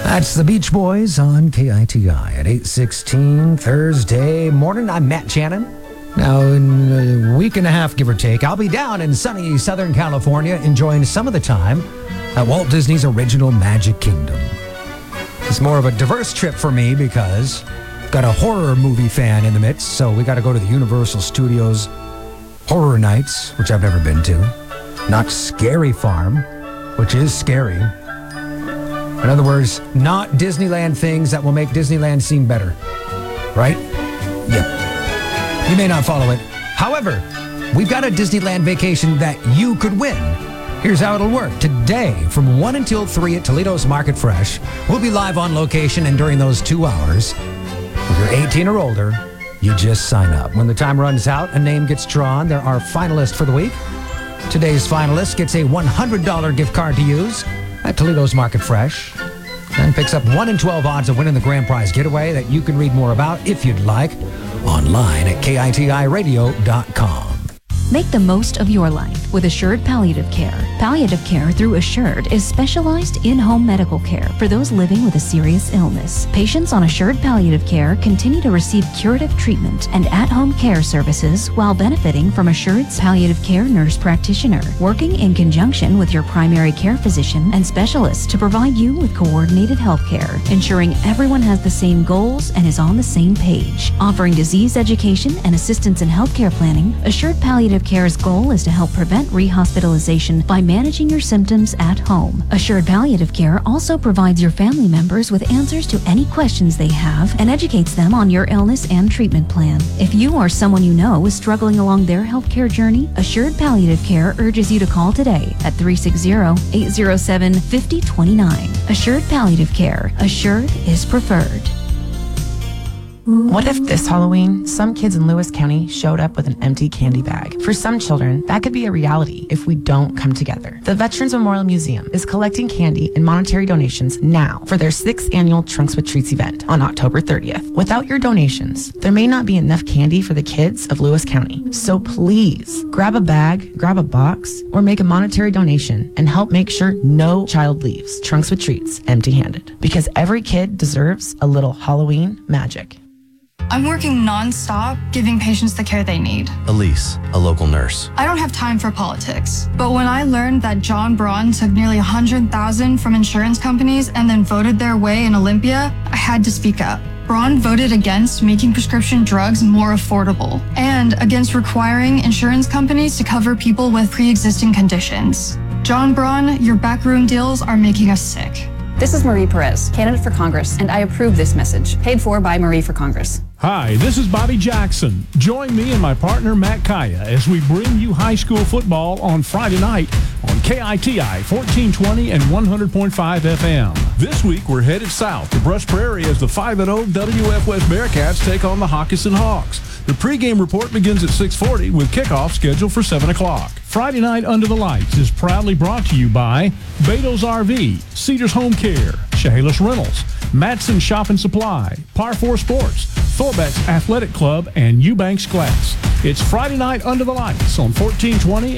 That's the Beach Boys on KITI at 8:16 Thursday morning. I'm Matt Channon. Now, in a week and a half, give or take, I'll be down in sunny Southern California enjoying some of the time at Walt Disney's original Magic Kingdom. It's more of a diverse trip for me because I've got a horror movie fan in the midst, so we got to go to the Universal Studios Horror Nights, which I've never been to. Not Scary Farm, which is scary. In other words, not Disneyland things that will make Disneyland seem better. Right? Yep. You may not follow it. However, we've got a Disneyland vacation that you could win. Here's how it'll work. Today, from 1 until 3 at Toledo's Market Fresh, we'll be live on location, and during those 2 hours, if you're 18 or older, you just sign up. When the time runs out, a name gets drawn. There are finalists for the week. Today's finalist gets a $100 gift card to use at Toledo's Market Fresh, and picks up 1 in 12 odds of winning the grand prize getaway that you can read more about, if you'd like, online at KITIRadio.com. Make the most of your life with Assured Palliative Care. Palliative care through Assured is specialized in-home medical care for those living with a serious illness. Patients on Assured Palliative Care continue to receive curative treatment and at-home care services while benefiting from Assured's palliative care nurse practitioner, working in conjunction with your primary care physician and specialists to provide you with coordinated health care, ensuring everyone has the same goals and is on the same page. Offering disease education and assistance in healthcare planning, Assured Palliative Care's goal is to help prevent rehospitalization by managing your symptoms at home. Assured Palliative Care also provides your family members with answers to any questions they have and educates them on your illness and treatment plan. If you or someone you know is struggling along their healthcare journey, Assured Palliative Care urges you to call today at 360-807-5029. Assured Palliative Care. Assured is preferred. What if this Halloween, some kids in Lewis County showed up with an empty candy bag? For some children, that could be a reality if we don't come together. The Veterans Memorial Museum is collecting candy and monetary donations now for their 6th annual Trunks with Treats event on October 30th. Without your donations, there may not be enough candy for the kids of Lewis County. So please, grab a bag, grab a box, or make a monetary donation and help make sure no child leaves Trunks with Treats empty-handed. Because every kid deserves a little Halloween magic. I'm working non-stop, giving patients the care they need. Elise, a local nurse. I don't have time for politics. But when I learned that John Braun took nearly $100,000 from insurance companies and then voted their way in Olympia, I had to speak up. Braun voted against making prescription drugs more affordable and against requiring insurance companies to cover people with pre-existing conditions. John Braun, your backroom deals are making us sick. This is Marie Perez, candidate for Congress, and I approve this message. Paid for by Marie for Congress. Hi, this is Bobby Jackson. Join me and my partner Matt Kaya as we bring you high school football on Friday night on KITI 1420 and 100.5 FM. This week we're headed south to Brush Prairie as the 5-0 WF West Bearcats take on the Hockenson Hawks. The pregame report begins at 6:40 with kickoff scheduled for 7 o'clock. Friday Night Under the Lights is proudly brought to you by Beto's RV, Cedars Home Care, Chehalis Rentals, Matson Shop and Supply, Par 4 Sports, Thorbeck's Athletic Club, and Eubanks Glass. It's Friday Night Under the Lights on 1420